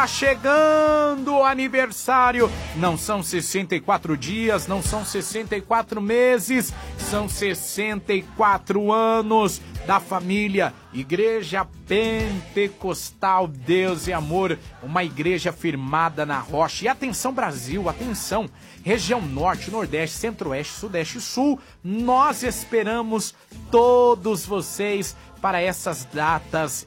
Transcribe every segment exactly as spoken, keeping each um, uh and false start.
Chegando o aniversário, não são sessenta e quatro dias, não são sessenta e quatro meses, são sessenta e quatro anos da família Igreja Pentecostal Deus e Amor, uma igreja firmada na rocha. E atenção Brasil, atenção, região norte, nordeste, centro-oeste, sudeste e sul, nós esperamos todos vocês para essas datas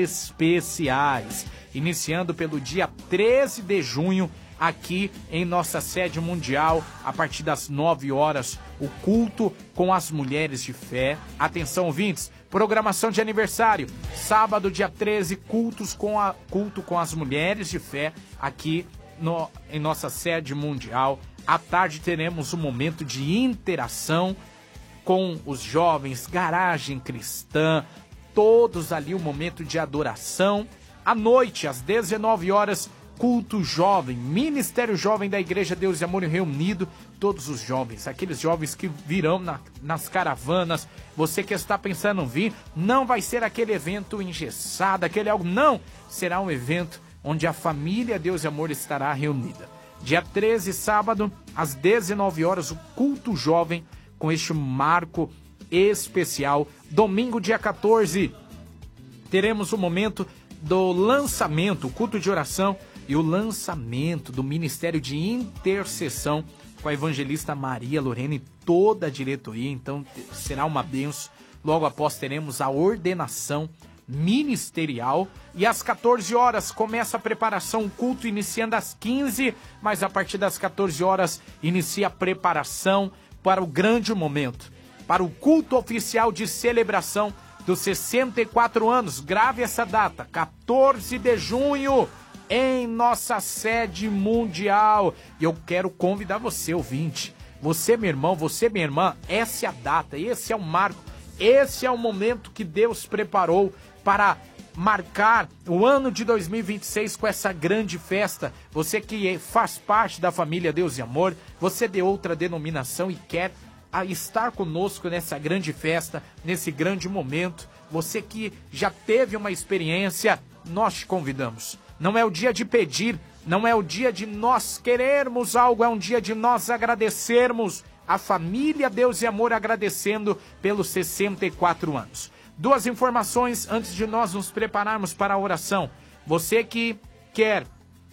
especiais. Iniciando pelo dia treze de junho, aqui em nossa sede mundial, a partir das nove horas, o culto com as mulheres de fé. Atenção, ouvintes, programação de aniversário, sábado, dia treze, cultos com a, culto com as mulheres de fé, aqui no, em nossa sede mundial. À tarde teremos um momento de interação com os jovens, garagem cristã, todos ali, um momento de adoração. À noite, às dezenove horas, culto jovem, Ministério Jovem da Igreja Deus e Amor reunido, todos os jovens, aqueles jovens que virão na, nas caravanas. Você que está pensando em vir, não vai ser aquele evento engessado, aquele algo, não, será um evento onde a família Deus e Amor estará reunida. Dia treze, sábado, às dezenove horas, o culto jovem com este marco especial. Domingo, dia quatorze, teremos o momento do lançamento, o culto de oração e o lançamento do Ministério de Intercessão com a evangelista Maria Lorena e toda a diretoria. Então será uma bênção. Logo após teremos a ordenação ministerial e às quatorze horas começa a preparação, o culto iniciando às quinze, mas a partir das quatorze horas inicia a preparação para o grande momento, para o culto oficial de celebração dos sessenta e quatro anos. Grave essa data, quatorze de junho, em nossa sede mundial. E eu quero convidar você, ouvinte, você, meu irmão, você, minha irmã, essa é a data, esse é o marco, esse é o momento que Deus preparou para marcar o ano de dois mil e vinte e seis com essa grande festa. Você que faz parte da família Deus e Amor, você de outra denominação e quer a estar conosco nessa grande festa, nesse grande momento, você que já teve uma experiência, nós te convidamos. Não é o dia de pedir, não é o dia de nós querermos algo, é um dia de nós agradecermos. A família Deus e Amor agradecendo pelos sessenta e quatro anos. Duas informações antes de nós nos prepararmos para a oração. Você que quer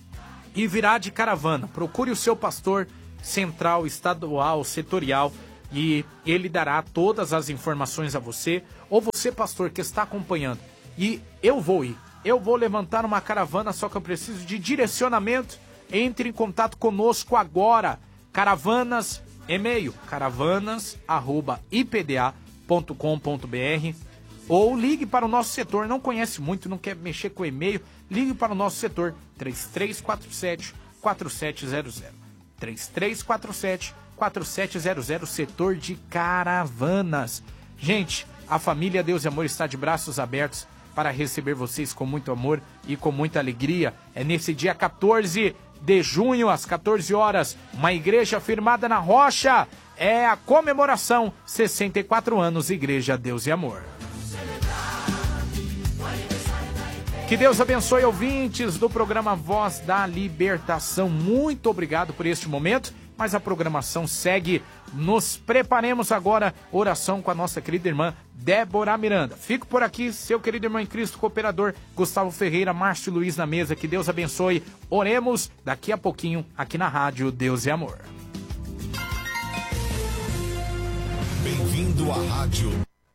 e virá de caravana, procure o seu pastor central, estadual, setorial, e ele dará todas as informações a você, ou você, pastor, que está acompanhando, e eu vou ir, eu vou levantar uma caravana, só que eu preciso de direcionamento. Entre em contato conosco agora. Caravanas, e-mail, caravanas arroba i p d a ponto com ponto b r, ou ligue para o nosso setor. Não conhece muito, não quer mexer com e-mail, ligue para o nosso setor três três quatro sete, quatro sete zero zero, três três quatro sete, quatro sete zero zero, setor de caravanas. Gente, a família Deus e Amor está de braços abertos para receber vocês com muito amor e com muita alegria. É nesse dia quatorze de junho, às quatorze horas, uma igreja firmada na rocha. É a comemoração, sessenta e quatro anos, Igreja Deus e Amor. Que Deus abençoe, ouvintes do programa Voz da Libertação. Muito obrigado por este momento, mas a programação segue. Nos preparemos agora, oração com a nossa querida irmã Débora Miranda. Fico por aqui, seu querido irmão em Cristo, cooperador Gustavo Ferreira, Márcio Luiz na mesa. Que Deus abençoe. Oremos daqui a pouquinho aqui na rádio Deus e Amor. Bem-vindo à rádio.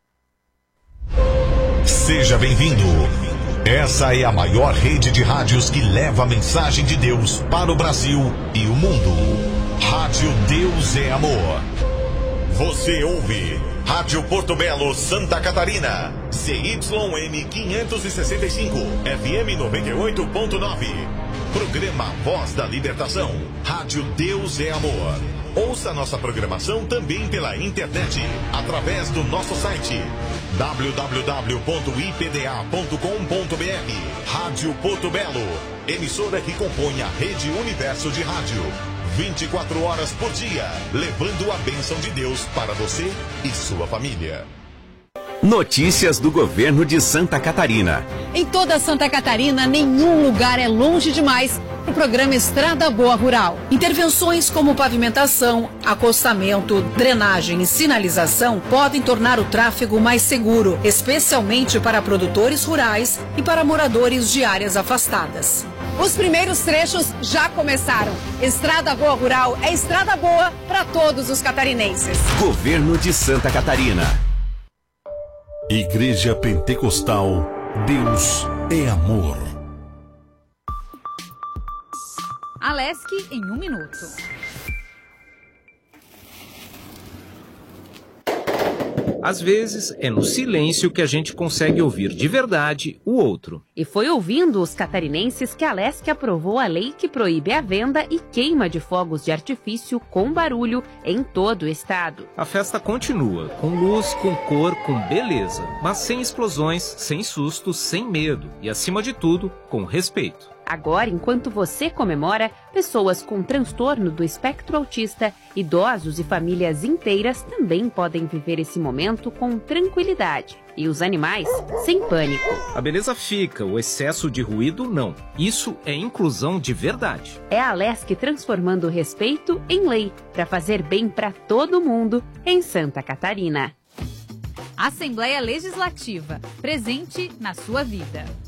Seja bem-vindo. Essa é a maior rede de rádios que leva a mensagem de Deus para o Brasil e o mundo. Rádio Deus é Amor. Você ouve Rádio Porto Belo, Santa Catarina, C Y M quinhentos e sessenta e cinco, F M noventa e oito ponto nove. Programa Voz da Libertação. Rádio Deus é Amor. Ouça nossa programação também pela internet, através do nosso site w w w ponto i p d a ponto com ponto b r. Rádio Porto Belo, emissora que compõe a rede Universo de Rádio. vinte e quatro horas por dia, levando a bênção de Deus para você e sua família. Notícias do governo de Santa Catarina. Em toda Santa Catarina, nenhum lugar é longe demais para o programa Estrada Boa Rural. Intervenções como pavimentação, acostamento, drenagem e sinalização podem tornar o tráfego mais seguro, especialmente para produtores rurais e para moradores de áreas afastadas. Os primeiros trechos já começaram. Estrada Boa Rural é estrada boa para todos os catarinenses. Governo de Santa Catarina. Igreja Pentecostal, Deus é amor. Alesc em um minuto. Às vezes, é no silêncio que a gente consegue ouvir de verdade o outro. E foi ouvindo os catarinenses que a Alesc aprovou a lei que proíbe a venda e queima de fogos de artifício com barulho em todo o estado. A festa continua, com luz, com cor, com beleza, mas sem explosões, sem sustos, sem medo e, acima de tudo, com respeito. Agora, enquanto você comemora, pessoas com transtorno do espectro autista, idosos e famílias inteiras também podem viver esse momento com tranquilidade. E os animais, sem pânico. A beleza fica, o excesso de ruído não. Isso é inclusão de verdade. É a Alesc transformando o respeito em lei, para fazer bem para todo mundo em Santa Catarina. Assembleia Legislativa, presente na sua vida.